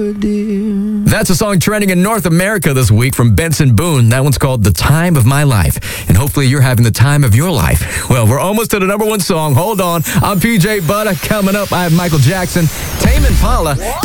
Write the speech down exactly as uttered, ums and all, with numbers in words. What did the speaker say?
over, dear. That's a song trending in North America this week from Benson Boone. That one's called The Time of My Life. And hopefully you're having the time of your life. Well, we're almost to the number one song. Hold on. I'm P J Butter. Coming up, I have Michael Jackson, Tame Impala,